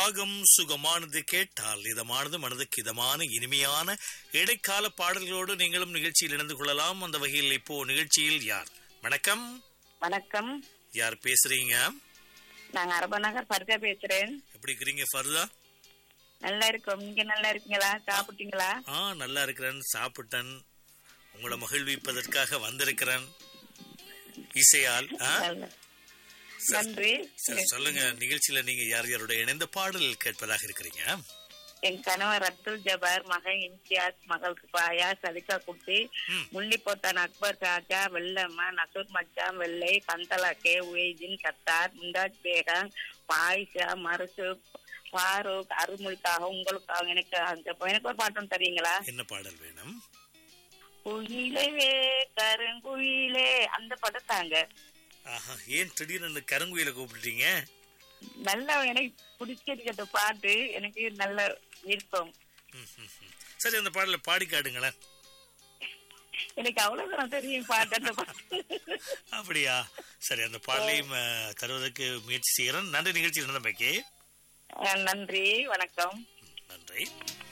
ராகம் சுகமானது கேட்டால் இதமானது மனதுக்கு இதமான இனிமையான இடைக்கால பாடல்களோடு நீங்களும் நிகழ்ச்சியில் இணைந்து கொள்ளலாம். அந்த வகையில் இப்போ நிகழ்ச்சியில் யார்? வணக்கம். வணக்கம். யார் பேசுறீங்க? நாங்க அரபநகர் ஃபர்தா பேசுறேன். எப்படி இருக்கிறீங்க ஃபர்தா? நல்லா இருக்கோம். நீங்க நல்லா இருக்கீங்களா? சாப்பிட்டீங்களா? நல்லா இருக்கிறேன், சாப்பிட்டேன். உங்களை மகிழ்விப்பதற்காக வந்திருக்கிறேன் இசையால். நன்றி. சொல்லுங்க, நிகழ்ச்சியில நீங்க யார் யாரோட இணைந்த பாடல் கேட்பதாக இருக்கிறீங்க? என் கணவர் அப்துல் ஜபார், மகன் இம்தியாஸ், மகள் பாயா, சதிகா குட்டி, முள்ளிப்போத்தான் அக்பர் ராஜா, வெள்ளம்மா, நசூர் மச்சான், வெள்ளை, கந்தலா கே, உயிஜின், கத்தார், முந்தாஜ் பேகம், பாயிஷா, மருசு, ஃபாரூக், அருள்மொழிக்காக உங்களுக்காக எனக்கு ஒரு பாட்டம் தரீங்களா? என்ன பாடல் வேணும்? குயிலே கருங்குயிலே, அந்த படம் தாங்க. ஏன் திடீர்னு கருங்குயில கூப்பிட்டீங்க? நல்லா எனக்கு பிடிச்சிருக்க பாட்டு, எனக்கு நல்ல விருப்பம். சரி, அந்த பாடல பாடி காட்டுங்களேன். எனக்கு அவ்வளவுதான் தெரியும் பாட்டு, அந்த பாட்டு. அப்படியா? சரி, அந்த பாடலையும் தருவதற்கு முயற்சி செய்கிறேன். நன்றி. நிகழ்ச்சி நடந்தமைக்கு நன்றி. வணக்கம். நன்றி.